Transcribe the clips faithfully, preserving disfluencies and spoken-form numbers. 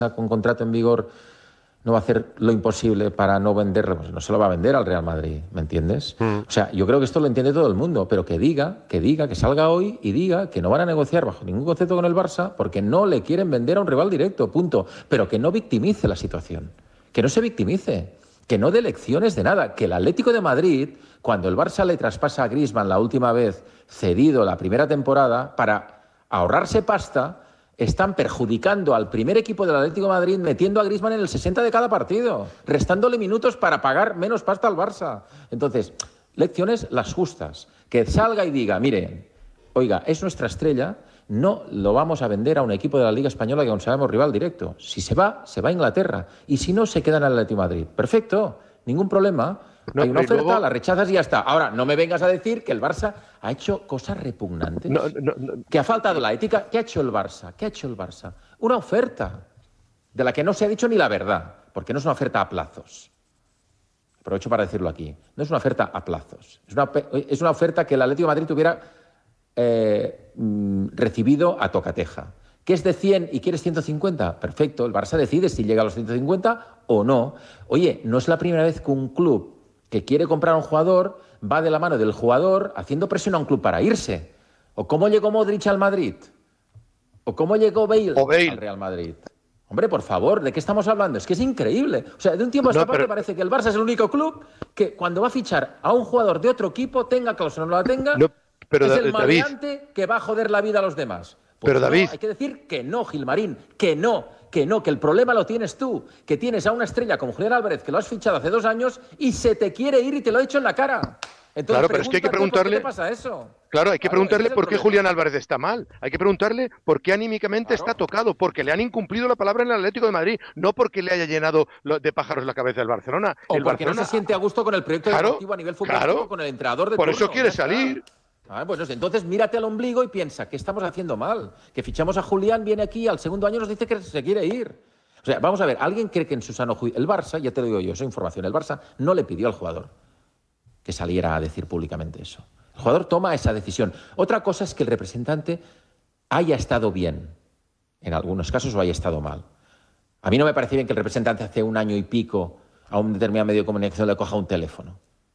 con contrato en vigor no va a hacer lo imposible para no venderlo, pues no se lo va a vender al Real Madrid, ¿me entiendes? Mm. O sea, yo creo que esto lo entiende todo el mundo, pero que diga, que diga, que salga hoy y diga que no van a negociar bajo ningún concepto con el Barça porque no le quieren vender a un rival directo, punto. Pero que no victimice la situación, que no se victimice, que no dé lecciones de nada, que el Atlético de Madrid, cuando el Barça le traspasa a Griezmann la última vez, cedido la primera temporada, para ahorrarse pasta, están perjudicando al primer equipo del Atlético de Madrid metiendo a Griezmann en el sesenta de cada partido, restándole minutos para pagar menos pasta al Barça. Entonces, lecciones las justas. Que salga y diga, mire, oiga, es nuestra estrella, no lo vamos a vender a un equipo de la Liga Española que aún sabemos rival directo. Si se va, se va a Inglaterra. Y si no, se queda en el Atlético de Madrid. Perfecto, ningún problema. No, hay una oferta, luego... la rechazas y ya está. Ahora, no me vengas a decir que el Barça ha hecho cosas repugnantes. No, no, no. Que ha faltado la ética. ¿Qué ha hecho el Barça? ¿Qué ha hecho el Barça? Una oferta de la que no se ha dicho ni la verdad, porque no es una oferta a plazos. Aprovecho para decirlo aquí. No es una oferta a plazos. Es una, es una oferta que el Atlético de Madrid hubiera eh, recibido a tocateja. ¿Que es de cien y quieres ciento cincuenta? Perfecto, el Barça decide si llega a los ciento cincuenta o no. Oye, no es la primera vez que un club que quiere comprar a un jugador va de la mano del jugador haciendo presión a un club para irse. ¿O cómo llegó Modric al Madrid? ¿O cómo llegó Bale, Bale. al Real Madrid? Hombre, por favor, ¿de qué estamos hablando? Es que es increíble. O sea, de un tiempo a esta no, parte pero... parece que el Barça es el único club que cuando va a fichar a un jugador de otro equipo, tenga cláusula o no la tenga, no, pero es el maleante que va a joder la vida a los demás. Pues pero no, David... hay que decir que no, Gilmarín, que no. Que no, que el problema lo tienes tú, que tienes a una estrella como Julián Álvarez, que lo has fichado hace dos años y se te quiere ir y te lo ha dicho en la cara. Entonces, claro, pero es que hay que preguntarle... ¿por qué te pasa eso? Claro, hay que claro, preguntarle por qué problema. Julián Álvarez está mal. Hay que preguntarle por qué anímicamente claro. está tocado, porque le han incumplido la palabra en el Atlético de Madrid, no porque le haya llenado de pájaros la cabeza el Barcelona. O el porque Barcelona... no se siente a gusto con el proyecto claro, deportivo a nivel futbolístico, claro. con el entrenador de Por turno. eso quiere salir. Ah, pues entonces mírate al ombligo y piensa, ¿qué estamos haciendo mal? Que fichamos a Julián, viene aquí, al segundo año nos dice que se quiere ir. O sea, vamos a ver, ¿alguien cree que en su sano juicio... El Barça, ya te lo digo yo, esa información, el Barça no le pidió al jugador que saliera a decir públicamente eso. El jugador toma esa decisión. Otra cosa es que el representante haya estado bien, en algunos casos, o haya estado mal. A mí no me parece bien que el representante hace un año y pico a un determinado medio de comunicación le coja un teléfono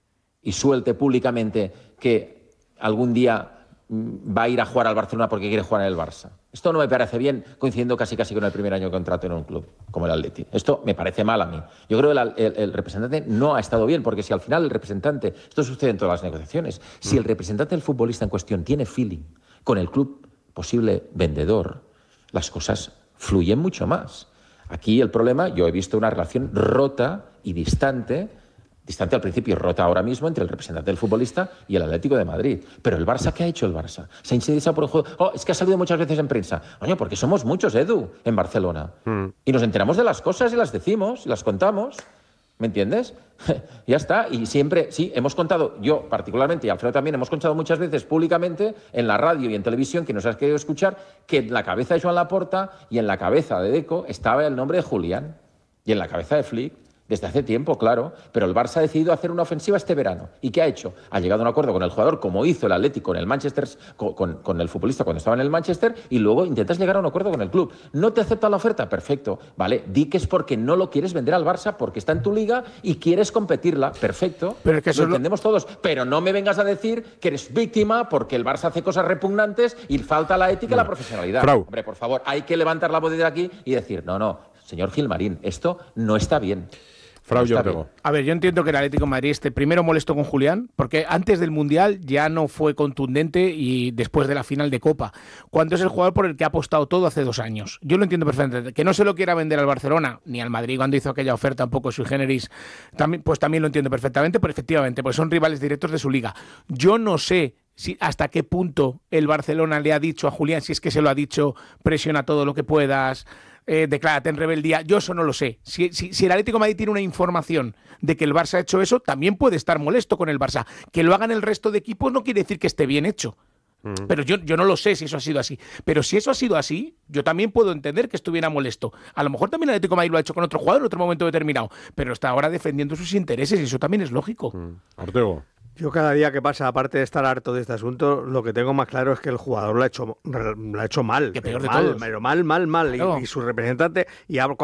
y suelte públicamente que algún día va a ir a jugar al Barcelona porque quiere jugar en el Barça. Esto no me parece bien, coincidiendo casi casi con el primer año de contrato en un club como el Atleti. Esto me parece mal a mí. Yo creo que el, el, el representante no ha estado bien, porque si al final el representante, esto sucede en todas las negociaciones, si el representante del futbolista en cuestión tiene feeling con el club posible vendedor, las cosas fluyen mucho más. Aquí el problema, yo he visto una relación rota y distante, distante al principio, rota ahora mismo entre el representante del futbolista y el Atlético de Madrid. Pero el Barça, ¿qué ha hecho el Barça? Se ha interesado por el juego. Oh, es que ha salido muchas veces en prensa. Coño, porque somos muchos, Edu, en Barcelona. Mm. Y nos enteramos de las cosas y las decimos, y las contamos. ¿Me entiendes? Ya está. Y siempre, sí, hemos contado, yo particularmente y Alfredo también, hemos contado muchas veces públicamente en la radio y en televisión, que nos has querido escuchar, que en la cabeza de Joan Laporta y en la cabeza de Deco estaba el nombre de Julián. Y en la cabeza de Flick. Desde hace tiempo, claro, pero el Barça ha decidido hacer una ofensiva este verano. ¿Y qué ha hecho? Ha llegado a un acuerdo con el jugador, como hizo el Atlético con el Manchester, con, con, con el futbolista cuando estaba en el Manchester, y luego intentas llegar a un acuerdo con el club. ¿No te acepta la oferta? Perfecto. Vale, di que es porque no lo quieres vender al Barça, porque está en tu liga y quieres competirla. Perfecto. Pero es que eso lo entendemos lo... todos. Pero no me vengas a decir que eres víctima porque el Barça hace cosas repugnantes y falta la ética y no. la profesionalidad. Frau. Hombre, por favor, hay que levantar la voz de aquí y decir, no, no, señor Gilmarín, esto no está bien. Frau, yo a ver, yo entiendo que el Atlético de Madrid esté primero molesto con Julián, porque antes del Mundial ya no fue contundente y después de la final de Copa, cuando es el jugador por el que ha apostado todo hace dos años. Yo lo entiendo perfectamente. Que no se lo quiera vender al Barcelona, ni al Madrid cuando hizo aquella oferta un poco sui generis, también, pues también lo entiendo perfectamente, pero efectivamente, pues son rivales directos de su liga. Yo no sé si hasta qué punto el Barcelona le ha dicho a Julián, si es que se lo ha dicho, presiona todo lo que puedas, Eh, declárate en rebeldía, yo eso no lo sé. Si, si, si el Atlético de Madrid tiene una información de que el Barça ha hecho eso, también puede estar molesto con el Barça. Que lo hagan el resto de equipos no quiere decir que esté bien hecho. Mm. Pero yo, yo no lo sé si eso ha sido así. Pero si eso ha sido así, yo también puedo entender que estuviera molesto. A lo mejor también el Atlético de Madrid lo ha hecho con otro jugador en otro momento determinado, pero está ahora defendiendo sus intereses y eso también es lógico. Mm. Artego. Yo cada día que pasa, aparte de estar harto de este asunto, lo que tengo más claro es que el jugador lo ha hecho, lo ha hecho mal. Que peor de mal, todos. Pero mal, mal, mal. Claro. Y, y su representante... y